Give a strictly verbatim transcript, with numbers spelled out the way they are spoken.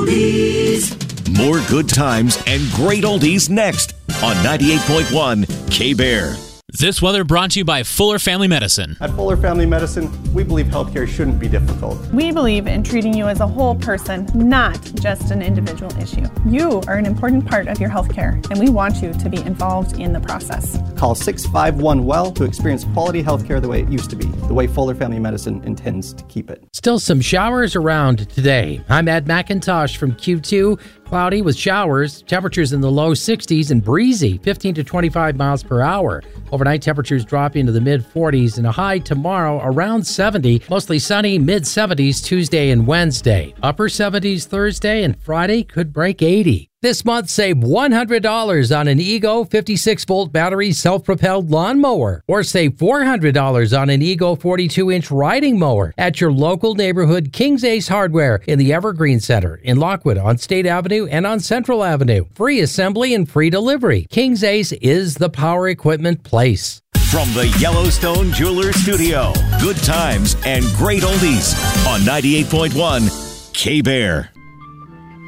oldies. More good times and great oldies next on ninety-eight point one K-Bear. This weather brought to you by Fuller Family Medicine. At Fuller Family Medicine, we believe healthcare shouldn't be difficult. We believe in treating you as a whole person, not just an individual issue. You are an important part of your healthcare, and we want you to be involved in the process. Call six five one well to experience quality healthcare the way it used to be, the way Fuller Family Medicine intends to keep it. Still some showers around today. I'm Ed McIntosh from Q two. Cloudy with showers, temperatures in the low sixties and breezy, fifteen to twenty-five miles per hour. Overnight temperatures dropping to the mid forties and a high tomorrow around seventy. Mostly sunny, mid seventies Tuesday and Wednesday. Upper seventies Thursday and Friday could break eighty. This month, save one hundred dollars on an Ego fifty-six volt battery self-propelled lawnmower, or save four hundred dollars on an Ego forty-two inch riding mower at your local neighborhood King's Ace Hardware in the Evergreen Center in Lockwood on State Avenue and on Central Avenue. Free assembly and free delivery. King's Ace is the power equipment place. From the Yellowstone Jeweler Studio, good times and great oldies on ninety-eight point one K-Bear.